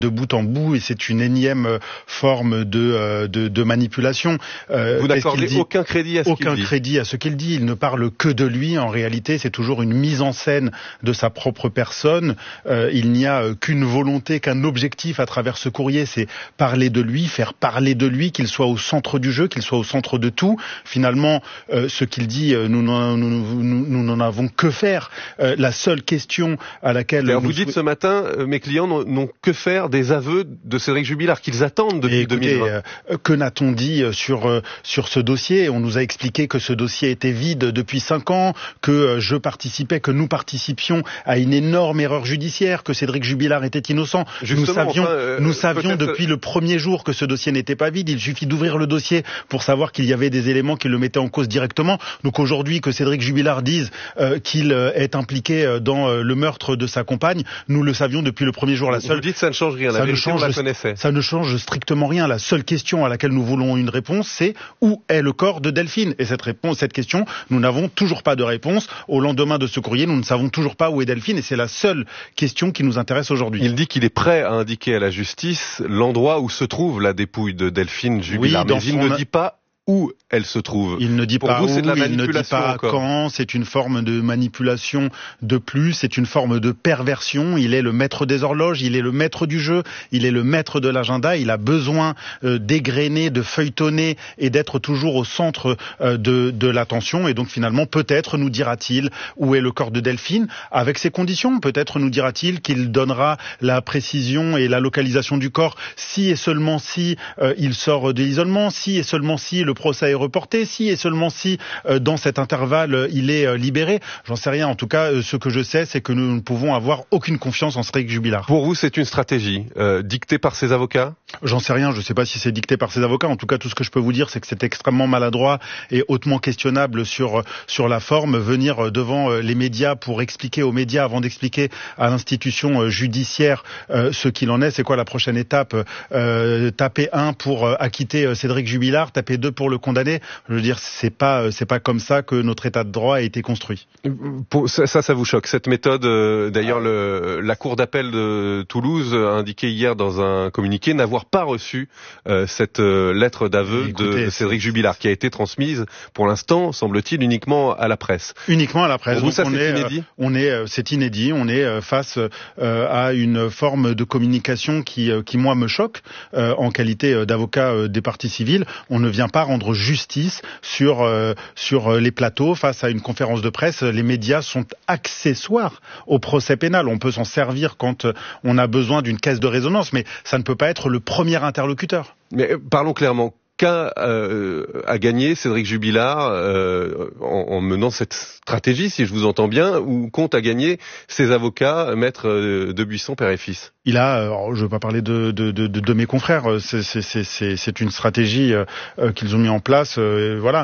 de bout en bout, et c'est une énième forme de manipulation. Vous n'accordez aucun crédit à ce qu'il dit. Aucun crédit à ce qu'il dit. Il ne parle que de lui. En réalité, c'est toujours une mise en scène de sa propre personne. Il n'y a qu'une volonté, qu'un objectif à travers ce courrier, c'est parler de lui, faire parler de lui, qu'il soit au centre du jeu, qu'il soit au centre de tout. Finalement, ce qu'il dit, nous n'en avons que faire. La seule question à laquelle... Alors vous dites ce matin, mes clients n'ont que faire des aveux de Cédric Jubilard, qu'ils attendent depuis 2020. Que n'a-t-on dit sur ce dossier? On nous a expliqué que ce dossier était vide depuis 5 ans, que que nous participions à une énorme erreur judiciaire, que Cédric Jubilard était innocent. Justement, nous savions depuis le premier jour que ce dossier n'était pas vide. Il suffit d'ouvrir le dossier pour savoir qu'il y avait des éléments qui le mettaient en cause directement. Donc aujourd'hui, que Cédric Jubilard dise qu'il est impliqué dans le meurtre de sa compagne, nous le savions depuis le premier jour. Vous dites que ça ne change rien, la vérité, on la connaissait. Ça ne change strictement rien. La seule question à laquelle nous voulons une réponse, c'est où est le corps de Delphine? Et cette question, nous n'avons toujours pas de réponse. Au lendemain de ce courrier, nous ne savons toujours pas où est Delphine, et c'est la seule question qui nous intéresse aujourd'hui. Il dit qu'il est prêt à indiquer à la justice l'endroit où se trouve la dépouille de Delphine Jubilard, mais il ne dit pas où elle se trouve. Il ne dit Pour pas vous, où, c'est de la il ne dit manipulation pas encore. quand, c'est une forme de manipulation de plus, c'est une forme de perversion. Il est le maître des horloges, il est le maître du jeu, il est le maître de l'agenda, il a besoin d'égrener, de feuilletonner et d'être toujours au centre de l'attention. Et donc finalement, peut-être nous dira-t-il où est le corps de Delphine, avec ses conditions. Peut-être nous dira-t-il qu'il donnera la précision et la localisation du corps si et seulement si il sort de l'isolement, si et seulement si le procès est reporté, si et seulement si dans cet intervalle il est libéré. J'en sais rien. En tout cas, ce que je sais, c'est que nous ne pouvons avoir aucune confiance en Cédric Jubilard. Pour vous, c'est une stratégie dictée par ses avocats? J'en sais rien. Je ne sais pas si c'est dicté par ses avocats. En tout cas, tout ce que je peux vous dire, c'est que c'est extrêmement maladroit et hautement questionnable sur la forme. Venir devant les médias pour expliquer aux médias avant d'expliquer à l'institution judiciaire ce qu'il en est. C'est quoi la prochaine étape? Taper 1 pour acquitter Cédric Jubilard, taper 2 pour le condamner. Je veux dire, c'est pas comme ça que notre état de droit a été construit. Ça vous choque, cette méthode? D'ailleurs, la cour d'appel de Toulouse a indiqué hier dans un communiqué n'avoir pas reçu cette lettre d'aveu de Cédric Jubilard, qui a été transmise pour l'instant, semble-t-il, uniquement à la presse. Uniquement à la presse. Pour vous, ça, c'est inédit? C'est inédit. On est face à une forme de communication qui moi me choque en qualité d'avocat des parties civiles. On ne vient pas rendre justice sur les plateaux face à une conférence de presse. Les médias sont accessoires au procès pénal. On peut s'en servir quand on a besoin d'une caisse de résonance, mais ça ne peut pas être le premier interlocuteur. Mais parlons clairement. Qu'a gagné Cédric Jubilard en menant cette stratégie, si je vous entends bien, ou compte à gagner ses avocats, maître Debuisson, père et fils? Il a, alors je ne veux pas parler de mes confrères, c'est une stratégie qu'ils ont mis en place. Voilà,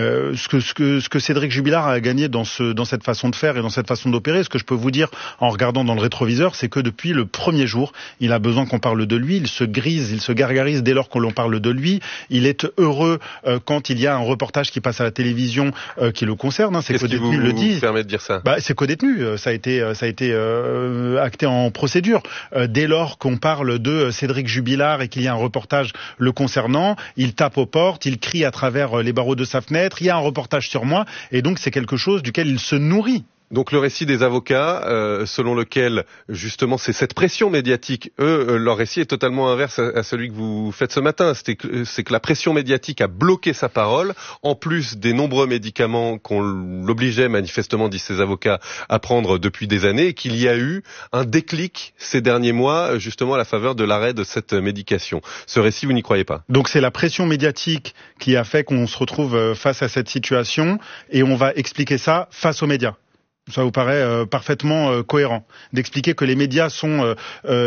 ce que Cédric Jubilard a gagné dans cette façon de faire et dans cette façon d'opérer, ce que je peux vous dire en regardant dans le rétroviseur, c'est que depuis le premier jour, il a besoin qu'on parle de lui. Il se grise, il se gargarise dès lors que l'on parle de lui. Il est heureux quand il y a un reportage qui passe à la télévision qui le concerne. Ses codétenus le disent. Permet de dire ça? Ses codétenus, ça a été acté en procédure. Dès lors qu'on parle de Cédric Jubilard et qu'il y a un reportage le concernant, il tape aux portes, il crie à travers les barreaux de sa fenêtre. Il y a un reportage sur moi, et donc c'est quelque chose duquel il se nourrit. Donc le récit des avocats, selon lequel justement c'est cette pression médiatique, leur récit est totalement inverse à celui que vous faites ce matin. C'est que la pression médiatique a bloqué sa parole, en plus des nombreux médicaments qu'on l'obligeait manifestement, disent ces avocats, à prendre depuis des années, et qu'il y a eu un déclic ces derniers mois, justement à la faveur de l'arrêt de cette médication. Ce récit, vous n'y croyez pas? Donc c'est la pression médiatique qui a fait qu'on se retrouve face à cette situation, et on va expliquer ça face aux médias. Ça vous paraît parfaitement cohérent d'expliquer que les médias sont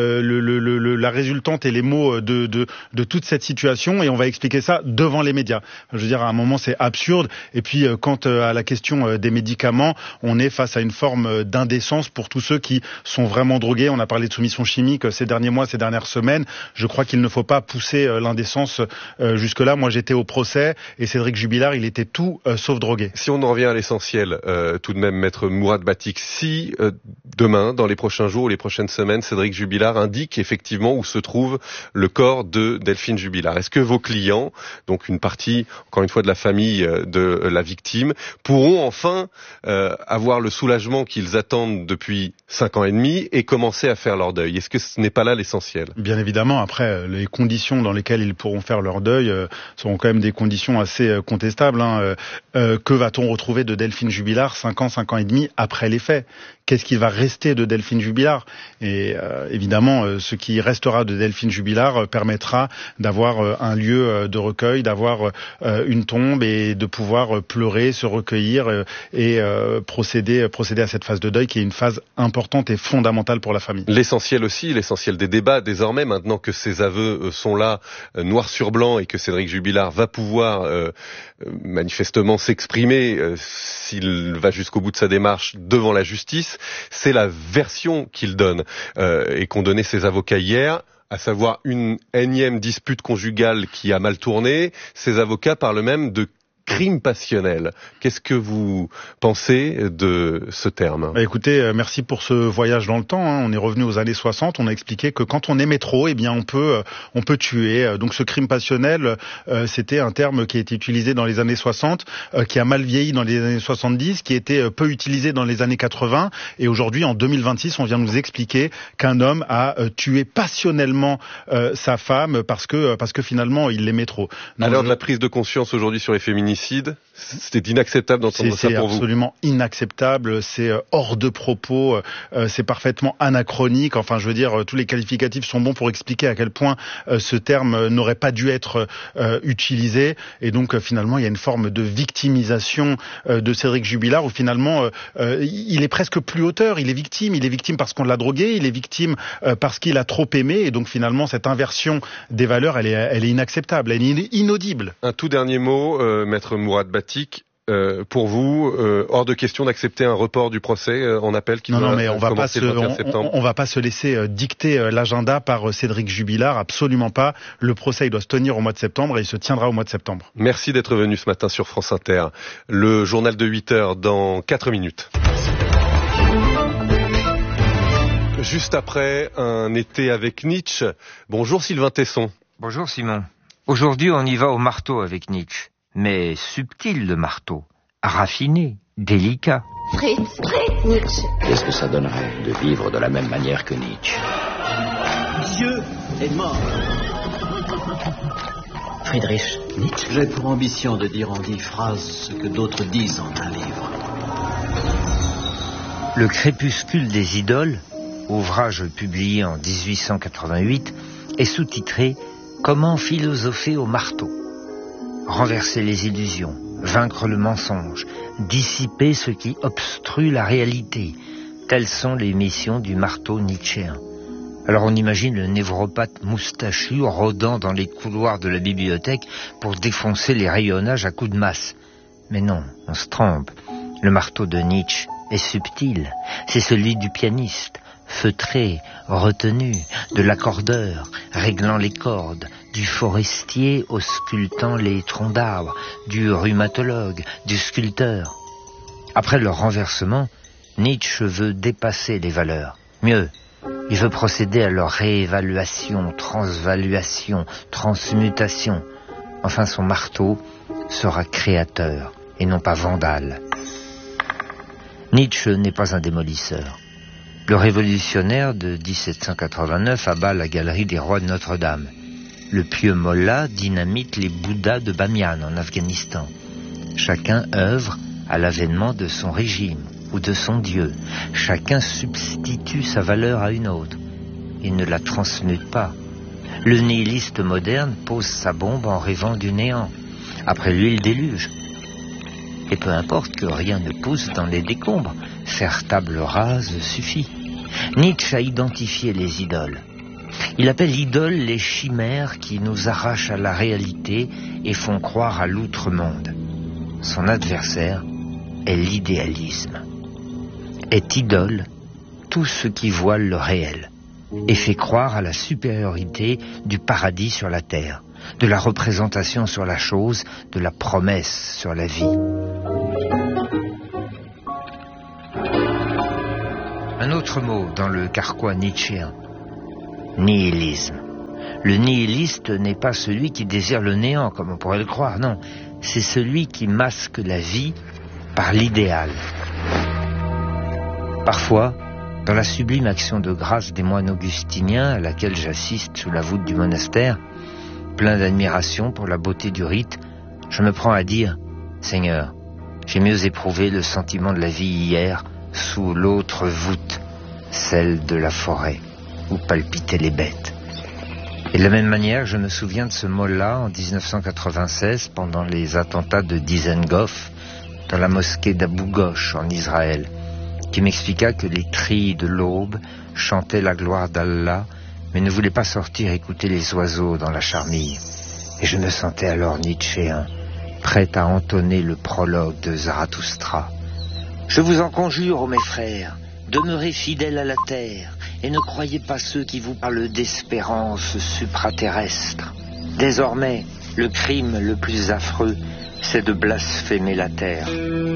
la résultante et les mots de toute cette situation, et on va expliquer ça devant les médias. Je veux dire, à un moment c'est absurde, et puis quant à la question des médicaments, on est face à une forme d'indécence pour tous ceux qui sont vraiment drogués. On a parlé de soumission chimique ces derniers mois, ces dernières semaines. Je crois qu'il ne faut pas pousser l'indécence jusque-là. Moi j'étais au procès, et Cédric Jubilard, il était tout sauf drogué. Si on en revient à l'essentiel, tout de même, maître Mourad Batik, si demain, dans les prochains jours ou les prochaines semaines, Cédric Jubilard indique effectivement logement où se trouve le corps de Delphine Jubilard. Est-ce que vos clients, donc une partie, encore une fois, de la famille de la victime, pourront enfin avoir le soulagement qu'ils attendent depuis 5 ans et demi et commencer à faire leur deuil? Est-ce que ce n'est pas là l'essentiel? Bien évidemment, après, les conditions dans lesquelles ils pourront faire leur deuil seront quand même des conditions assez contestables. Que va-t-on retrouver de Delphine Jubilard 5 ans et demi après les faits? Qu'est-ce qui va rester de Delphine Jubilard? Et évidemment, ce qui restera de Delphine Jubilard permettra d'avoir un lieu de recueil, d'avoir une tombe et de pouvoir pleurer, se recueillir et procéder à cette phase de deuil qui est une phase importante et fondamentale pour la famille. L'essentiel aussi, l'essentiel des débats désormais, maintenant que ces aveux sont là, noir sur blanc, et que Cédric Jubilard va pouvoir manifestement s'exprimer s'il va jusqu'au bout de sa démarche devant la justice, c'est la version qu'il donne et qu'ont donné ses avocats hier, à savoir une énième dispute conjugale qui a mal tourné. Ses avocats parlent même de crime passionnel. Qu'est-ce que vous pensez de ce terme? Écoutez, merci pour ce voyage dans le temps. On est revenu aux années 60. On a expliqué que quand on aimait trop, eh bien on peut tuer. Donc ce crime passionnel, c'était un terme qui a été utilisé dans les années 60, qui a mal vieilli dans les années 70, qui était peu utilisé dans les années 80. Et aujourd'hui, en 2026, on vient nous expliquer qu'un homme a tué passionnellement sa femme parce que finalement il l'aimait trop. À l'heure de la prise de conscience aujourd'hui sur les féminicides, c'était inacceptable d'entendre ça pour vous. C'est absolument inacceptable, c'est hors de propos, c'est parfaitement anachronique. Enfin, je veux dire, tous les qualificatifs sont bons pour expliquer à quel point ce terme n'aurait pas dû être utilisé. Et donc, finalement, il y a une forme de victimisation de Cédric Jubilard où finalement, il est presque plus auteur. Il est victime parce qu'on l'a drogué, il est victime parce qu'il a trop aimé. Et donc, finalement, cette inversion des valeurs, elle est inacceptable, elle est inaudible. Un tout dernier mot, Maître Mourad Batik, pour vous, hors de question d'accepter un report du procès en appel qui doit commencer le 21 septembre. On va pas se laisser dicter l'agenda par Cédric Jubilard, absolument pas. Le procès il doit se tenir au mois de septembre et il se tiendra au mois de septembre. Merci d'être venu ce matin sur France Inter. Le journal de 8 heures dans 4 minutes. Juste après, un été avec Nietzsche. Bonjour Sylvain Tesson. Bonjour Simon. Aujourd'hui, on y va au marteau avec Nietzsche. Mais subtil le marteau, raffiné, délicat. Fritz Nietzsche. Qu'est-ce que ça donnerait de vivre de la même manière que Nietzsche? Dieu est mort. Friedrich Nietzsche. J'ai pour ambition de dire en 10 phrases ce que d'autres disent en un livre. Le crépuscule des idoles, ouvrage publié en 1888, est sous-titré « Comment philosopher au marteau ». Renverser les illusions, vaincre le mensonge, dissiper ce qui obstrue la réalité. Telles sont les missions du marteau nietzschéen. Alors on imagine le névropathe moustachu rôdant dans les couloirs de la bibliothèque pour défoncer les rayonnages à coups de masse. Mais non, on se trompe. Le marteau de Nietzsche est subtil. C'est celui du pianiste, feutré, retenu, de l'accordeur, réglant les cordes, du forestier auscultant les troncs d'arbres, du rhumatologue, du sculpteur. Après leur renversement, Nietzsche veut dépasser les valeurs. Mieux, il veut procéder à leur réévaluation, transvaluation, transmutation. Enfin, son marteau sera créateur et non pas vandale. Nietzsche n'est pas un démolisseur. Le révolutionnaire de 1789 abat la galerie des rois de Notre-Dame. Le pieux Mollah dynamite les Bouddhas de Bamiyan en Afghanistan. Chacun œuvre à l'avènement de son régime ou de son dieu. Chacun substitue sa valeur à une autre. Il ne la transmute pas. Le nihiliste moderne pose sa bombe en rêvant du néant. Après lui, le déluge. Et peu importe que rien ne pousse dans les décombres, faire table rase suffit. Nietzsche a identifié les idoles. Il appelle idoles les chimères qui nous arrachent à la réalité et font croire à l'outre-monde. Son adversaire est l'idéalisme. Est idole tout ce qui voile le réel et fait croire à la supériorité du paradis sur la terre, de la représentation sur la chose, de la promesse sur la vie. Un autre mot dans le carquois nietzschéen. nihilisme. Le nihiliste n'est pas celui qui désire le néant, comme on pourrait le croire, non. C'est celui qui masque la vie par l'idéal. Parfois, dans la sublime action de grâce des moines augustiniens à laquelle j'assiste sous la voûte du monastère, plein d'admiration pour la beauté du rite, je me prends à dire « Seigneur, j'ai mieux éprouvé le sentiment de la vie hier sous l'autre voûte, celle de la forêt, où palpitaient les bêtes. » Et de la même manière, je me souviens de ce mollah en 1996, pendant les attentats de Dizengoff, dans la mosquée d'Abu Ghosh en Israël, qui m'expliqua que les trilles de l'aube chantaient la gloire d'Allah, mais ne voulaient pas sortir écouter les oiseaux dans la charmille. Et je me sentais alors nietzschéen, prêt à entonner le prologue de Zarathustra. Je vous en conjure, ô mes frères, demeurez fidèles à la terre, et ne croyez pas ceux qui vous parlent d'espérance supraterrestre. Désormais, le crime le plus affreux, c'est de blasphémer la terre.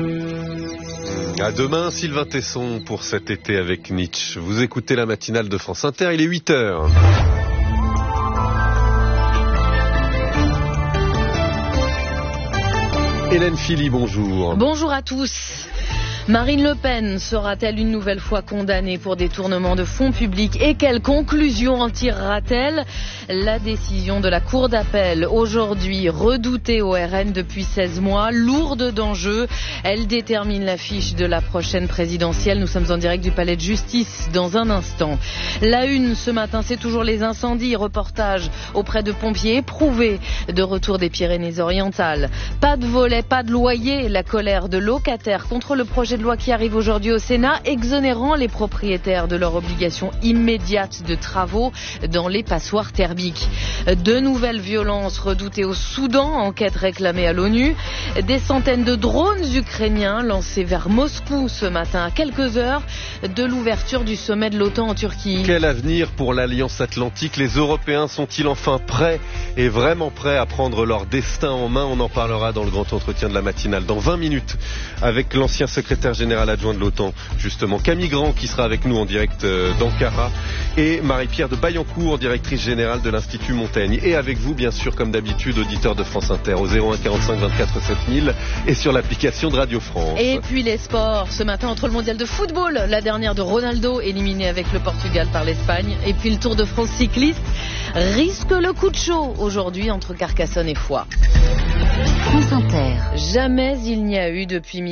À demain, Sylvain Tesson pour cet été avec Nietzsche. Vous écoutez la matinale de France Inter, il est 8h. Hélène Philly, bonjour. Bonjour à tous. Marine Le Pen sera-t-elle une nouvelle fois condamnée pour détournement de fonds publics et quelle conclusion en tirera-t-elle? La décision de la Cour d'appel, aujourd'hui redoutée au RN depuis 16 mois, lourde d'enjeux. Elle détermine l'affiche de la prochaine présidentielle. Nous sommes en direct du palais de justice dans un instant. La une ce matin, c'est toujours les incendies. Reportage auprès de pompiers éprouvés de retour des Pyrénées-Orientales. Pas de volet, pas de loyer. La colère de locataires contre le projet de loi qui arrive aujourd'hui au Sénat, exonérant les propriétaires de leur obligation immédiate de travaux dans les passoires thermiques. De nouvelles violences redoutées au Soudan, enquête réclamée à l'ONU. Des centaines de drones ukrainiens lancés vers Moscou ce matin, à quelques heures de l'ouverture du sommet de l'OTAN en Turquie. Quel avenir pour l'Alliance Atlantique? Les Européens sont-ils enfin prêts et vraiment prêts à prendre leur destin en main? On en parlera dans le grand entretien de la matinale dans 20 minutes avec l'ancien secrétaire général adjoint de l'OTAN, justement Camille Grand, qui sera avec nous en direct d'Ankara, et Marie-Pierre de Bayancourt, directrice générale de l'Institut Montaigne. Et avec vous, bien sûr, comme d'habitude, auditeur de France Inter au 01 45 24 7000 et sur l'application de Radio France. Et puis les sports, ce matin entre le mondial de football, la dernière de Ronaldo, éliminé avec le Portugal par l'Espagne, et puis le Tour de France cycliste, risque le coup de chaud aujourd'hui entre Carcassonne et Foix. France Inter. Jamais il n'y a eu depuis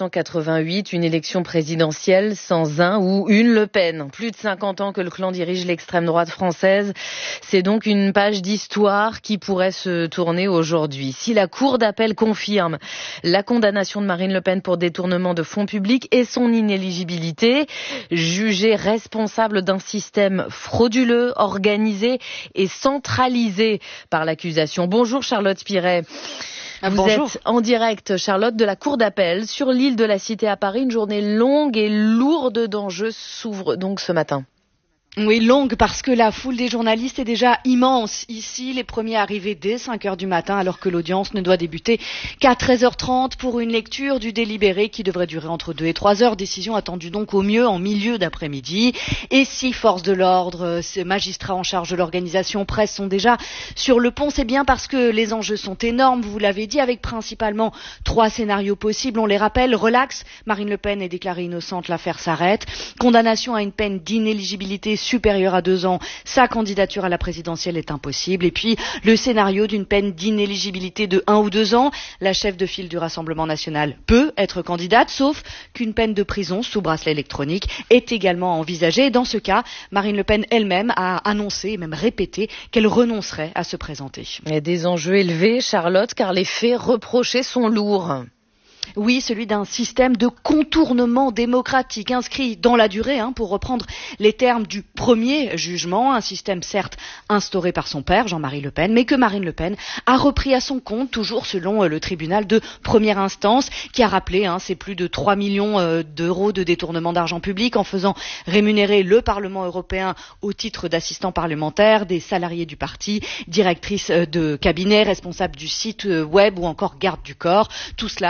1988 une élection présidentielle sans un ou une Le Pen. Plus de 50 ans que le clan dirige l'extrême droite française. C'est donc une page d'histoire qui pourrait se tourner aujourd'hui. Si la Cour d'appel confirme la condamnation de Marine Le Pen pour détournement de fonds publics et son inéligibilité, jugée responsable d'un système frauduleux, organisé et centralisé par l'accusation. Bonjour Charlotte Piret. Vous êtes en direct, Charlotte, de la Cour d'appel sur l'île de la Cité à Paris. Une journée longue et lourde d'enjeux s'ouvre donc ce matin. Oui, longue parce que la foule des journalistes est déjà immense. Ici, les premiers arrivés dès 5h du matin alors que l'audience ne doit débuter qu'à 13h30 pour une lecture du délibéré qui devrait durer entre 2 et 3 heures. Décision attendue donc au mieux en milieu d'après-midi. Et si forces de l'ordre, ces magistrats en charge de l'organisation, presse sont déjà sur le pont, c'est bien parce que les enjeux sont énormes, vous l'avez dit, avec principalement 3 scénarios possibles. On les rappelle, relax, Marine Le Pen est déclarée innocente, l'affaire s'arrête. Condamnation à une peine d'inéligibilité supérieure à 2 ans, sa candidature à la présidentielle est impossible. Et puis, le scénario d'une peine d'inéligibilité de 1 ou 2 ans, la chef de file du Rassemblement national peut être candidate, sauf qu'une peine de prison sous bracelet électronique est également envisagée. Et dans ce cas, Marine Le Pen elle-même a annoncé et même répété qu'elle renoncerait à se présenter. Il y a des enjeux élevés, Charlotte, car les faits reprochés sont lourds. Oui, celui d'un système de contournement démocratique inscrit dans la durée, pour reprendre les termes du premier jugement, un système certes instauré par son père, Jean-Marie Le Pen, mais que Marine Le Pen a repris à son compte, toujours selon le tribunal de première instance, qui a rappelé ces plus de 3 millions d'euros de détournement d'argent public en faisant rémunérer le Parlement européen au titre d'assistant parlementaire, des salariés du parti, directrice de cabinet, responsable du site web ou encore garde du corps. Tout cela, les prévenus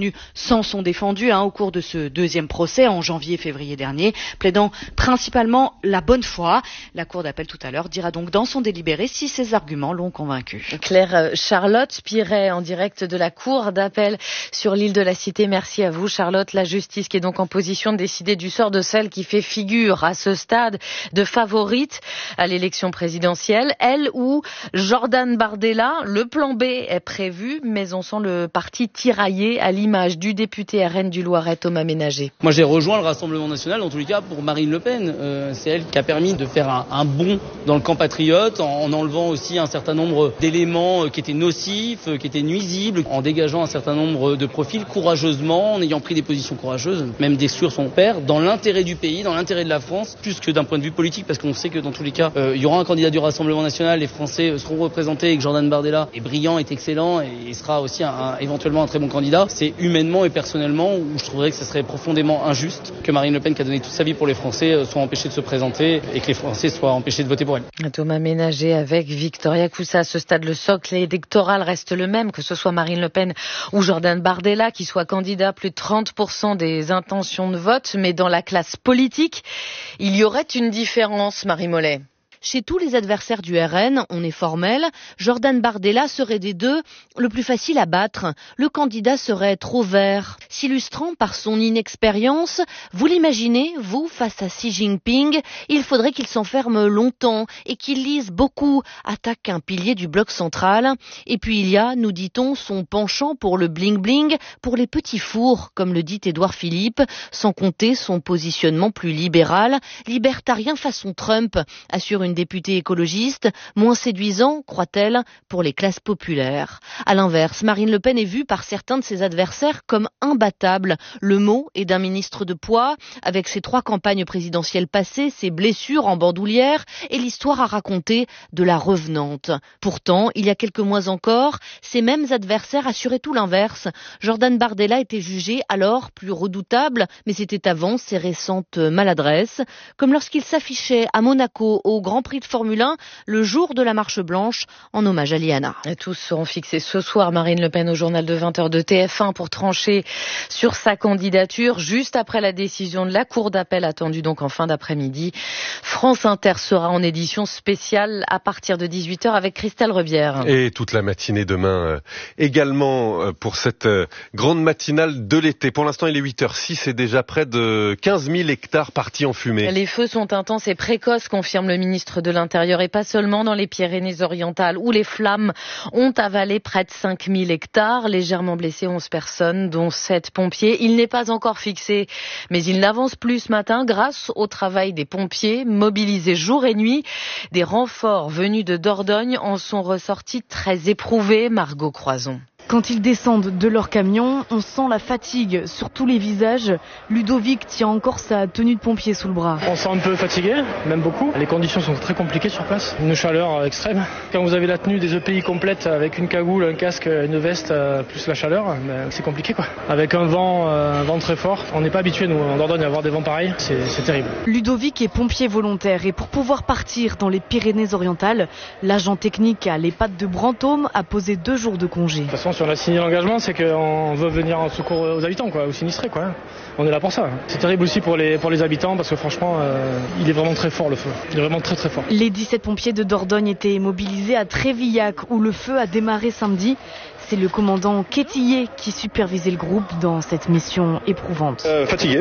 prévenus s'en sont défendus au cours de ce deuxième procès en janvier-février dernier, plaidant principalement la bonne foi. La Cour d'appel tout à l'heure dira donc dans son délibéré si ces arguments l'ont convaincu. Claire Charlotte Piret en direct de la Cour d'appel sur l'île de la Cité. Merci à vous Charlotte. La justice qui est donc en position de décider du sort de celle qui fait figure à ce stade de favorite à l'élection présidentielle. Elle ou Jordan Bardella, le plan B est prévu, mais on sent le parti tiraillé à l'image du député RN du Loiret, Thomas Ménager. Moi j'ai rejoint le Rassemblement National, en tous les cas pour Marine Le Pen. C'est elle qui a permis de faire un bond dans le camp patriote, en enlevant aussi un certain nombre d'éléments qui étaient nocifs, qui étaient nuisibles, en dégageant un certain nombre de profils courageusement, en ayant pris des positions courageuses, même sur son père, dans l'intérêt du pays, dans l'intérêt de la France, plus que d'un point de vue politique, parce qu'on sait que dans tous les cas, il y aura un candidat du Rassemblement National, les Français seront représentés et que Jordan Bardella est brillant, est excellent et sera aussi éventuellement un très bon candidat. C'est humainement et personnellement où je trouverais que ce serait profondément injuste que Marine Le Pen, qui a donné toute sa vie pour les Français, soit empêchée de se présenter et que les Français soient empêchés de voter pour elle. Thomas Ménager avec Victoria Coussa. À ce stade, le socle électoral reste le même, que ce soit Marine Le Pen ou Jordan Bardella qui soit candidat. Plus de 30% des intentions de vote, mais dans la classe politique, il y aurait une différence, Marie Mollet. Chez tous les adversaires du RN, on est formel, Jordan Bardella serait des deux le plus facile à battre. Le candidat serait trop vert. S'illustrant par son inexpérience, vous l'imaginez, vous, face à Xi Jinping, il faudrait qu'il s'enferme longtemps et qu'il lise beaucoup, attaque un pilier du bloc central. Et puis il y a, nous dit-on, son penchant pour le bling-bling, pour les petits fours, comme le dit Édouard Philippe, sans compter son positionnement plus libéral, libertarien façon Trump, assure une députée écologiste, moins séduisant, croit-elle, pour les classes populaires. À l'inverse, Marine Le Pen est vue par certains de ses adversaires comme imbattable. Le mot est d'un ministre de poids, avec ses 3 campagnes présidentielles passées, ses blessures en bandoulière et l'histoire à raconter de la revenante. Pourtant, il y a quelques mois encore, ces mêmes adversaires assuraient tout l'inverse. Jordan Bardella était jugé alors plus redoutable, mais c'était avant ses récentes maladresses, comme lorsqu'il s'affichait à Monaco au Grand Prix de Formule 1 le jour de la marche blanche en hommage à Liana. Et tous seront fixés ce soir, Marine Le Pen, au journal de 20h de TF1 pour trancher sur sa candidature juste après la décision de la Cour d'appel attendue donc en fin d'après-midi. France Inter sera en édition spéciale à partir de 18h avec Christelle Rebière. Et toute la matinée demain également pour cette grande matinale de l'été. Pour l'instant, il est 8h06 et déjà près de 15 000 hectares partis en fumée. Les feux sont intenses et précoces, confirme le ministre de l'Intérieur, et pas seulement dans les Pyrénées-Orientales où les flammes ont avalé près de 5 000 hectares. Légèrement blessés, 11 personnes, dont 7 pompiers. Il n'est pas encore fixé, mais il n'avance plus ce matin grâce au travail des pompiers mobilisés jour et nuit. Des renforts venus de Dordogne en sont ressortis très éprouvés. Margot Croison. Quand ils descendent de leur camion, on sent la fatigue sur tous les visages. Ludovic tient encore sa tenue de pompier sous le bras. On sent un peu fatigué, même beaucoup. Les conditions sont très compliquées sur place. Une chaleur extrême. Quand vous avez la tenue des EPI complète avec une cagoule, un casque, une veste, plus la chaleur, c'est compliqué quoi. Avec un vent très fort. On n'est pas habitué nous en Dordogne à avoir des vents pareils. C'est terrible. Ludovic est pompier volontaire et pour pouvoir partir dans les Pyrénées-Orientales, l'agent technique à l'EHPAD de Brantôme a posé 2 jours de congé. De toute façon, si on a signé l'engagement, c'est qu'on veut venir en secours aux habitants, quoi, aux sinistrés, quoi. On est là pour ça. C'est terrible aussi pour les habitants parce que franchement, il est vraiment très fort le feu. Il est vraiment très très fort. Les 17 pompiers de Dordogne étaient mobilisés à Trévillac où le feu a démarré samedi. C'est le commandant Quétillé qui supervisait le groupe dans cette mission éprouvante. Fatigué.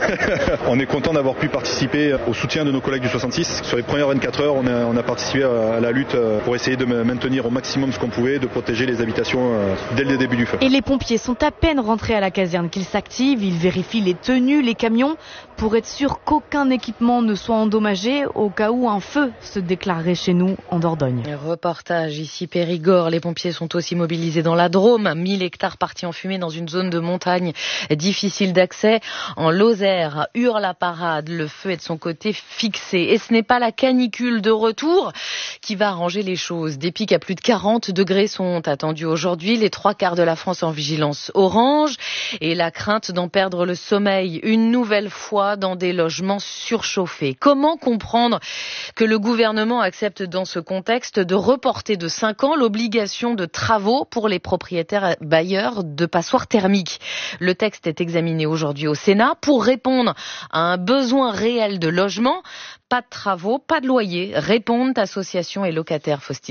On est content d'avoir pu participer au soutien de nos collègues du 66. Sur les premières 24 heures, on a participé à la lutte pour essayer de maintenir au maximum ce qu'on pouvait, de protéger les habitations dès le début du feu. Et les pompiers sont à peine rentrés à la caserne qu'ils s'activent. Ils vérifient les tenues, les camions, pour être sûr qu'aucun équipement ne soit endommagé au cas où un feu se déclarerait chez nous en Dordogne. Reportage ici Périgord. Les pompiers sont aussi mobilisés dans la Drôme. 1000 hectares partis en fumée dans une zone de montagne difficile d'accès. En Lozère, Hurle-la-Parade, le feu est de son côté fixé. Et ce n'est pas la canicule de retour qui va arranger les choses. Des pics à plus de 40 degrés sont attendus aujourd'hui. Les 3/4 de la France en vigilance orange. Et la crainte d'en perdre le sommeil une nouvelle fois dans des logements surchauffés. Comment comprendre que le gouvernement accepte dans ce contexte de reporter de 5 ans l'obligation de travaux pour les propriétaires bailleurs de passoires thermiques. Le texte est examiné aujourd'hui au Sénat pour répondre à un besoin réel de logement. Pas de travaux, pas de loyer, répondent associations et locataires. Faustine.